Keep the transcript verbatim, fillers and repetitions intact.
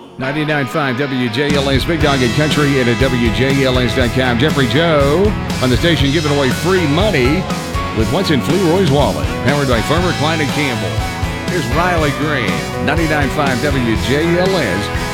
ninety-nine point five W J L S, Big Dog in Country, and at W J L S dot com. Jeffrey Joe on the station giving away free money with what's in Fleroy's wallet. Powered by Farmer Klein and Campbell. Here's Riley Green, ninety-nine point five W J L S.